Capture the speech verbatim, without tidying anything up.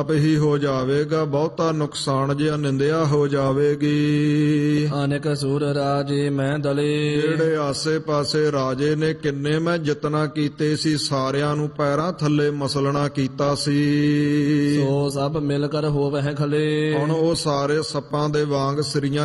ਆਪ ਹੀ ਹੋ ਜਾਵੇਗਾ, ਬਹੁਤਾ ਨੁਕਸਾਨ ਜਿਹਾ ਨਿੰਦਿਆ ਹੋ ਜਾਵੇਗੀ। ਅਨੇਕ ਸੂਰ ਰਾਜੇ ਮੈਂ ਦਲੇ, ਜਿਹੜੇ ਆਸੇ ਪਾਸੇ ਰਾਜੇ ਨੇ ਕਿੰਨੇ ਮੈਂ ਜਿਤਨਾ ਕੀਤੇ ਸੀ, ਸਾਰਿਆਂ ਨੂੰ ਪੈਰਾਂ ਥੱਲੇ ਮਸਲਣਾ ਕੀਤਾ ਸੀ। ਸੋ ਸਭ ਮਿਲ ਕਰ ਹੋਵਹਿ ਖਲੇ, ਹੁਣ ਉਹ ਸਾਰੇ ਸੱਪਾਂ ਦੇ ਵਾਂਗ ਸਿਰੀਆਂ